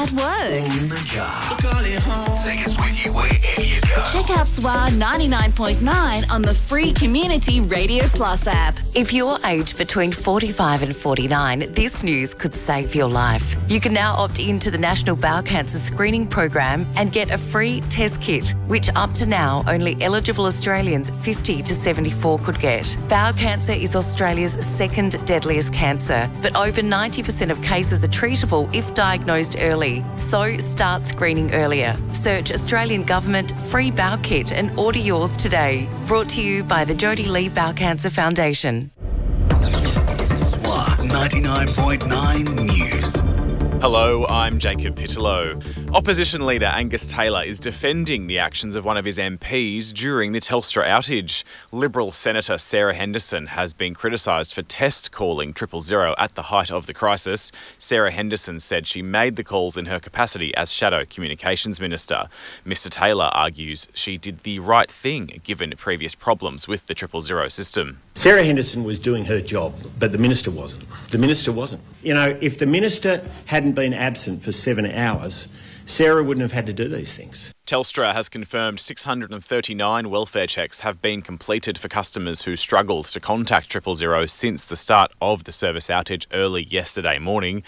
at work. Or in the car. Take us with you wherever you go. Check out SWA 99.9 on the free Community Radio Plus app. If you're aged between 45 and 49, this news could save your life. You can now opt into the National Bowel Cancer Screening Program and get a free test kit, which up to now only eligible Australians 50 to 74 could get. Bowel cancer is Australia's second deadliest cancer, but over 90% of cases are treatable if diagnosed early. So start screening earlier. Search Australian Government Free Bowel Kit and order yours today. Brought to you by the Jodie Lee Bowel Cancer Foundation. SWA 99.9 News. Hello, I'm Jacob Pittellow. Opposition leader Angus Taylor is defending the actions of one of his MPs during the Telstra outage. Liberal Senator Sarah Henderson has been criticised for test calling 000 at the height of the crisis. Sarah Henderson said she made the calls in her capacity as Shadow Communications Minister. Mr Taylor argues she did the right thing given previous problems with the 000 system. Sarah Henderson was doing her job, but the Minister wasn't. The Minister wasn't. You know, if the Minister hadn't been absent for 7 hours, Sarah wouldn't have had to do these things. Telstra has confirmed 639 welfare checks have been completed for customers who struggled to contact 000 since the start of the service outage early yesterday morning.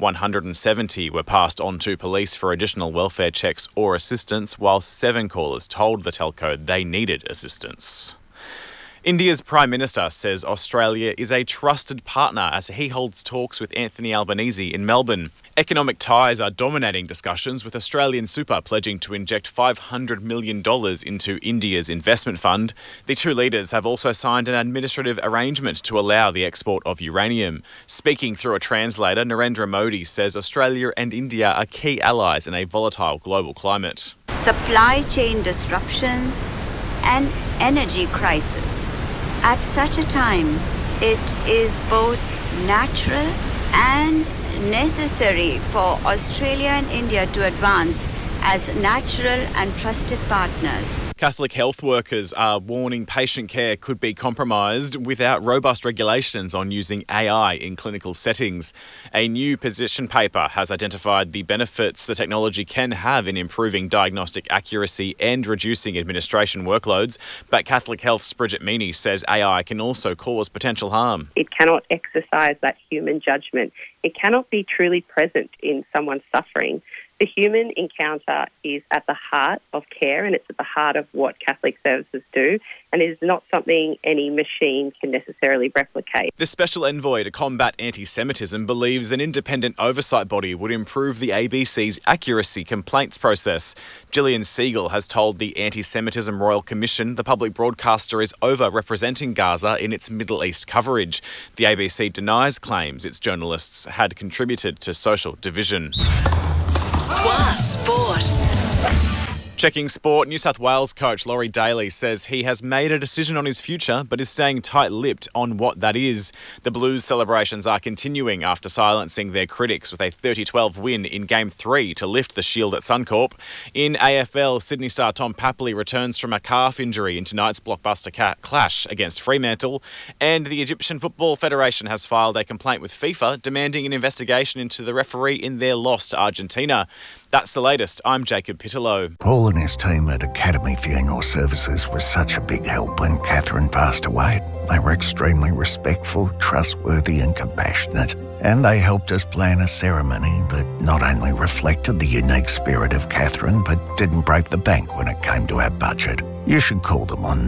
170 were passed on to police for additional welfare checks or assistance, while 7 callers told the telco they needed assistance. India's Prime Minister says Australia is a trusted partner as he holds talks with Anthony Albanese in Melbourne. Economic ties are dominating discussions, with Australian Super pledging to inject $500 million into India's investment fund. The two leaders have also signed an administrative arrangement to allow the export of uranium. Speaking through a translator, Narendra Modi says Australia and India are key allies in a volatile global climate. Supply chain disruptions and energy crisis. At such a time, it is both natural and necessary for Australia and India to advance as natural and trusted partners. Catholic health workers are warning patient care could be compromised without robust regulations on using AI in clinical settings. A new position paper has identified the benefits the technology can have in improving diagnostic accuracy and reducing administration workloads. But Catholic Health's Bridget Meany says AI can also cause potential harm. It cannot exercise that human judgment. It cannot be truly present in someone's suffering. The human encounter is at the heart of care, and it's at the heart of what Catholic services do, and it is not something any machine can necessarily replicate. The Special Envoy to combat anti-Semitism believes an independent oversight body would improve the ABC's accuracy complaints process. Gillian Siegel has told the Anti-Semitism Royal Commission the public broadcaster is over-representing Gaza in its Middle East coverage. The ABC denies claims its journalists had contributed to social division. SWA Sport. Checking sport, New South Wales coach Laurie Daly says he has made a decision on his future but is staying tight-lipped on what that is. The Blues celebrations are continuing after silencing their critics with a 30-12 win in Game 3 to lift the shield at Suncorp. In AFL, Sydney star Tom Papley returns from a calf injury in tonight's blockbuster clash against Fremantle, and the Egyptian Football Federation has filed a complaint with FIFA demanding an investigation into the referee in their loss to Argentina. That's the latest. I'm Jacob Pittellow. Paul and his team at Academy Funeral Services was such a big help when Catherine passed away. They were extremely respectful, trustworthy and compassionate. And they helped us plan a ceremony that not only reflected the unique spirit of Catherine, but didn't break the bank when it came to our budget. You should call them on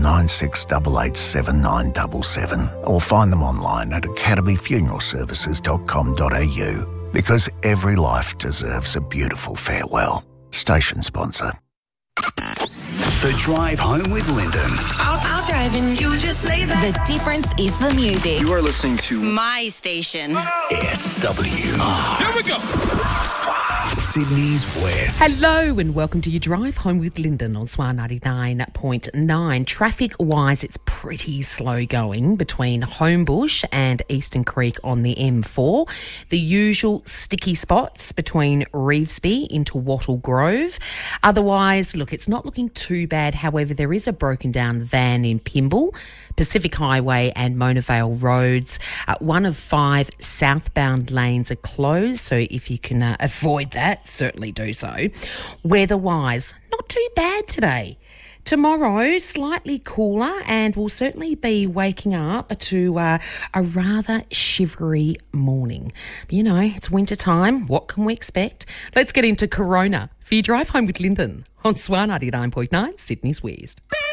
96887977 or find them online at academyfuneralservices.com.au. Because every life deserves a beautiful farewell. Station sponsor. The Drive Home with Lyndon. I'll drive and you just leave it. The difference is the music. You are listening to My station. SWR. Here we go. Sydney's West. Hello and welcome to your Drive Home with Lyndon on SWA 99.9. Traffic-wise, it's pretty slow going between Homebush and Eastern Creek on the M4. The usual sticky spots between Revesby into Wattle Grove. Otherwise, look, it's not looking too bad. However, there is a broken down van in Pymble, Pacific Highway and Mona Vale roads. 1 of 5 southbound lanes are closed, so if you can avoid that, certainly do so. Weather-wise, not too bad today. Tomorrow, slightly cooler, and we'll certainly be waking up to a rather shivery morning. But, you know, it's winter time. What can we expect? Let's get into Corona for your drive home with Lyndon on SWAR 99.9, Sydney's West.